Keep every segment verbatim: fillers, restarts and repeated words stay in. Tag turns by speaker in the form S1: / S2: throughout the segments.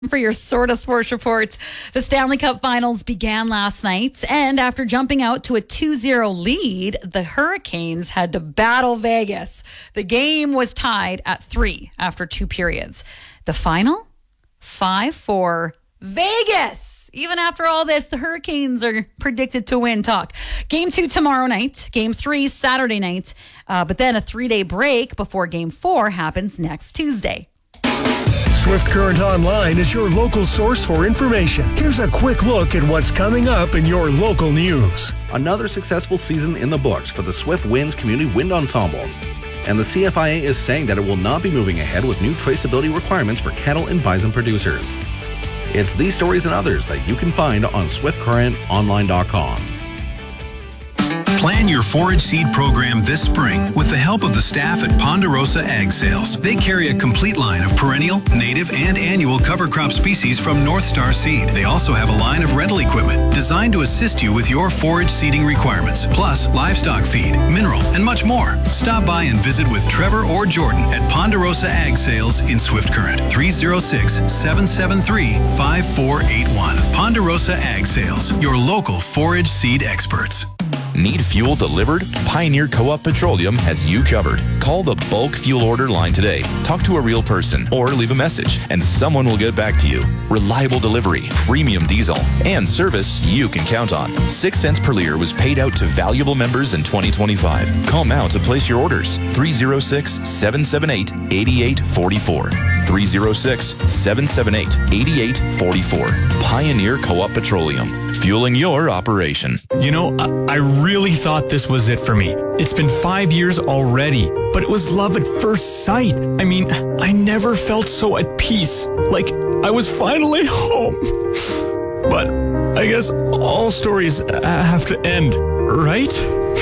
S1: For your Sorta Sports report, the Stanley Cup Finals began last night, and after jumping out to a two zero lead, the Hurricanes had to battle Vegas. The game was tied at three after two periods. The final? five four Vegas! Even after all this, the Hurricanes are predicted to win. Talk. Game two tomorrow night. Game three Saturday night. Uh, but then a three-day break before game four happens next Tuesday.
S2: Swift Current Online is your local source for information. Here's a quick look at what's coming up in your local news.
S3: Another successful season in the books for the Swift Winds Community Wind Ensemble. And the C F I A is saying that it will not be moving ahead with new traceability requirements for cattle and bison producers. It's these stories and others that you can find on swift current online dot com.
S4: Plan your forage seed program this spring with the help of the staff at Ponderosa Ag Sales. They carry a complete line of perennial, native, and annual cover crop species from North Star Seed. They also have a line of rental equipment designed to assist you with your forage seeding requirements, plus livestock feed, mineral, and much more. Stop by and visit with Trevor or Jordan at Ponderosa Ag Sales in Swift Current, three oh six, seven seven three, five four eight one. Ponderosa Ag Sales, your local forage seed experts.
S5: Need fuel delivered? Pioneer Co-op Petroleum has you covered. Call the bulk fuel order line today. Talk to a real person or leave a message and someone will get back to you. Reliable delivery, premium diesel, and service you can count on. Six cents per liter was paid out to valuable members in twenty twenty-five. Call now to place your orders. three oh six, seven seven eight, eight eight four four. three oh six, seven seven eight, eight eight four four. Pioneer Co-op Petroleum. Fueling your operation.
S6: You know, I, I really thought this was it for me. It's been five years already, but it was love at first sight. I mean, I never felt so at peace, like I was finally home. But I guess all stories have to end, right?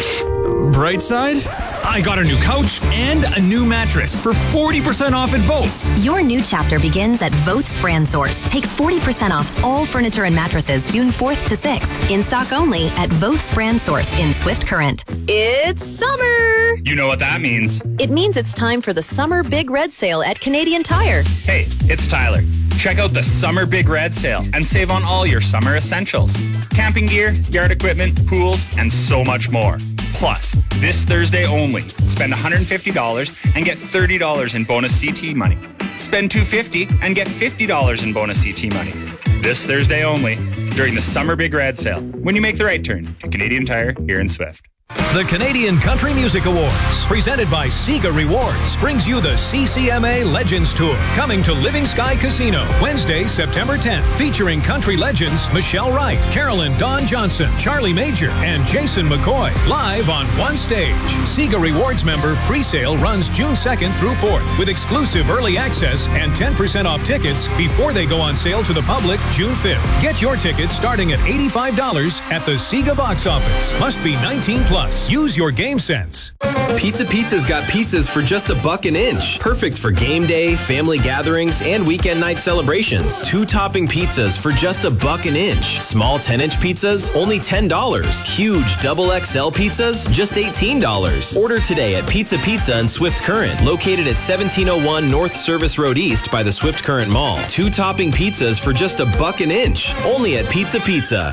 S6: Bright side? I got a new couch and a new mattress for forty percent off at Votes.
S7: Your new chapter begins at Votes Brand Source. Take forty percent off all furniture and mattresses June fourth to sixth. In stock only at Votes Brand Source in Swift Current.
S8: It's summer!
S9: You know what that means.
S8: It means it's time for the Summer Big Red Sale at Canadian Tire.
S9: Hey, it's Tyler. Check out the Summer Big Red Sale and save on all your summer essentials. Camping gear, yard equipment, pools, and so much more. Plus, this Thursday only, spend one hundred fifty dollars and get thirty dollars in bonus C T money. Spend two hundred fifty dollars and get fifty dollars in bonus C T money. This Thursday only, during the Summer Big Red Sale, when you make the right turn to Canadian Tire here in Swift.
S10: The Canadian Country Music Awards, presented by Sega Rewards, brings you the C C M A Legends Tour, coming to Living Sky Casino, Wednesday, September tenth, featuring country legends Michelle Wright, Carolyn Dawn Johnson, Charlie Major, and Jason McCoy, live on one stage. Sega Rewards member pre-sale runs June second through fourth, with exclusive early access and ten percent off tickets before they go on sale to the public June fifth. Get your tickets starting at eighty-five dollars at the Sega box office. Must be nineteen plus. Use your game sense.
S11: Pizza Pizza's got pizzas for just a buck an inch. Perfect for game day, family gatherings, and weekend night celebrations. Two topping pizzas for just a buck an inch. Small ten inch pizzas, only ten dollars. Huge double X L pizzas, just eighteen dollars. Order today at Pizza Pizza in Swift Current, located at seventeen oh one North Service Road East by the Swift Current Mall. Two topping pizzas for just a buck an inch. Only at Pizza Pizza.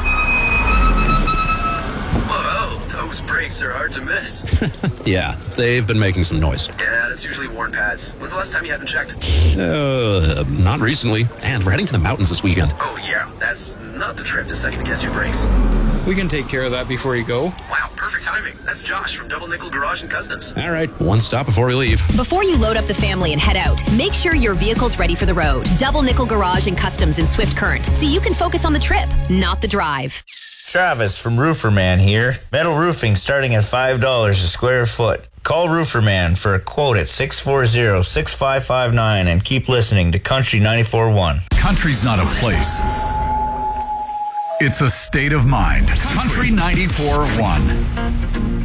S12: Those brakes are hard to miss.
S13: Yeah, they've been making some noise.
S12: Yeah, that's usually worn pads. When's the last time you had them checked?
S13: Uh, not recently. And we're heading to the mountains this weekend.
S12: Oh, yeah. That's not the trip to second guess your brakes.
S14: We can take care of that before you go.
S12: Wow, perfect timing. That's Josh from Double Nickel Garage and Customs.
S13: All right, one stop before we leave.
S7: Before you load up the family and head out, make sure your vehicle's ready for the road. Double Nickel Garage and Customs in Swift Current, so you can focus on the trip, not the drive.
S15: Travis from Rooferman here. Metal roofing starting at five dollars a square foot. Call Rooferman for a quote at six four zero, six five five nine and keep listening to Country ninety-four point one.
S16: Country's not a place. It's a state of mind. Country ninety-four point one.